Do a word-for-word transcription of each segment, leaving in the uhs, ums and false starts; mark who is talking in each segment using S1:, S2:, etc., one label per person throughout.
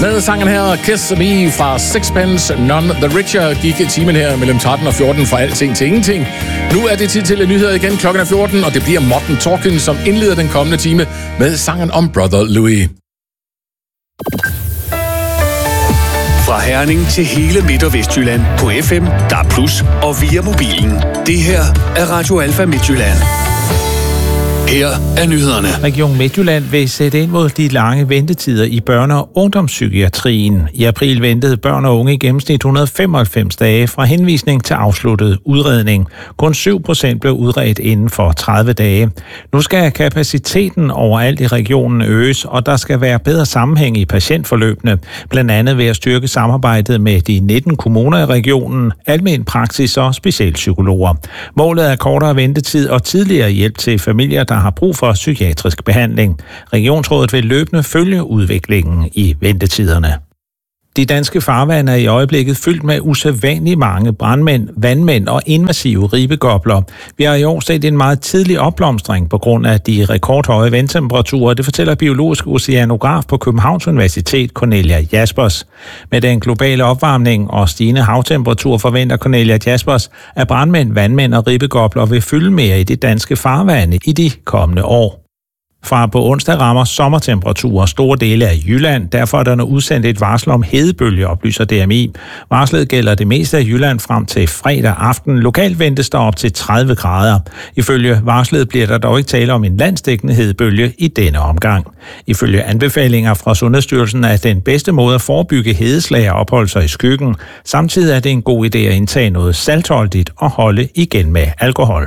S1: Med sangen her, Kiss Me fra Sixpence None the Richer, gik timen her mellem tretten og fjorten fra alting til ingenting. Nu er det tid til nyheder igen. Klokken er fjorten, og det bliver Morten Torken, som indleder den kommende time med sangen om Brother Louis.
S2: Fra Herning til hele Midt- og Vestjylland på F M, D A B plus, og via mobilen. Det her er Radio Alfa Midtjylland. Her er nyhederne.
S3: Region Midtjylland vil sætte ind mod de lange ventetider i børne- og ungdomspsykiatrien. I april ventede børn og unge i gennemsnit et hundrede og femoghalvfems dage fra henvisning til afsluttet udredning. Kun syv procent blev udredt inden for tredive dage. Nu skal kapaciteten overalt i regionen øges, og der skal være bedre sammenhæng i patientforløbene. Blandt andet ved at styrke samarbejdet med de nitten kommuner i regionen, almen praksis og specialpsykologer. Målet er kortere ventetid og tidligere hjælp til familier, der har brug for psykiatrisk behandling. Regionsrådet vil løbende følge udviklingen i ventetiderne. De danske farvande er i øjeblikket fyldt med usædvanligt mange brandmænd, vandmænd og invasive ribegopler. Vi har i år set en meget tidlig opblomstring på grund af de rekordhøje vandtemperaturer. Det fortæller biologisk oceanograf på Københavns Universitet, Cornelia Jaspers. Med den globale opvarmning og stigende havtemperatur forventer Cornelia Jaspers, at brandmænd, vandmænd og ribegopler vil fylde mere i det danske farvande i de kommende år. Fra på onsdag rammer sommertemperaturer store dele af Jylland. Derfor er der nu udsendt et varsel om hedebølge, oplyser D M I. Varslet gælder det meste af Jylland frem til fredag aften. Lokalt ventes der op til tredive grader. Ifølge varslet bliver der dog ikke tale om en landsdækkende hedebølge i denne omgang. Ifølge anbefalinger fra Sundhedsstyrelsen er den bedste måde at forebygge hedeslag og opholde sig i skyggen. Samtidig er det en god idé at indtage noget saltholdigt og holde igen med alkohol.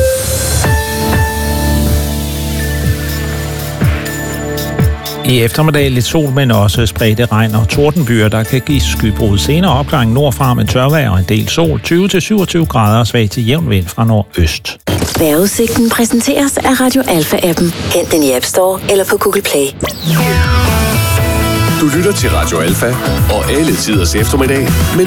S3: I eftermiddag lidt sol, men også spredte regn og tordenbyer, der kan give skybrud. Senere opklaring nordfra med tørvejr og en del sol. tyve til syvogtyve grader og svag til jævn vind fra nordøst.
S4: Vejrudsigten præsenteres af Radio Alfa-appen. Hent den i App Store eller på Google Play.
S2: Du lytter til Radio Alfa og alle tiders eftermiddag, men